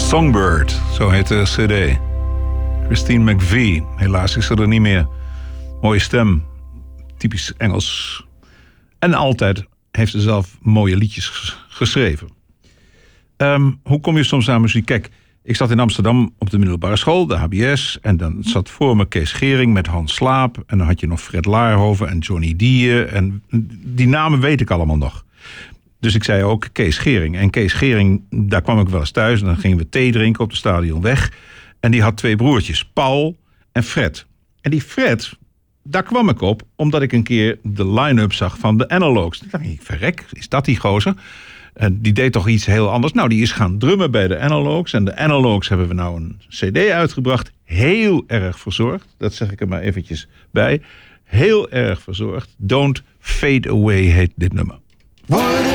Songbird, zo heet de cd. Christine McVie, helaas is ze er niet meer. Mooie stem, typisch Engels. En altijd heeft ze zelf mooie liedjes geschreven. Hoe kom je soms aan muziek? Kijk, ik zat in Amsterdam op de middelbare school, de HBS. En dan zat voor me Kees Gering met Hans Slaap. En dan had je nog Fred Laarhoven en Johnny Dieën. En die namen weet ik allemaal nog. Dus ik zei ook Kees Gering. En Kees Gering, daar kwam ik wel eens thuis. En dan gingen we thee drinken op de Stadionweg. En die had 2 broertjes, Paul en Fred. En die Fred, daar kwam ik op, omdat ik een keer de line-up zag van de Analogues. Ik dacht, verrek, is dat die gozer? En die deed toch iets heel anders. Nou, die is gaan drummen bij de Analogues. En de Analogues hebben we nou een cd uitgebracht. Heel erg verzorgd. Dat zeg ik er maar eventjes bij. Heel erg verzorgd. Don't Fade Away heet dit nummer.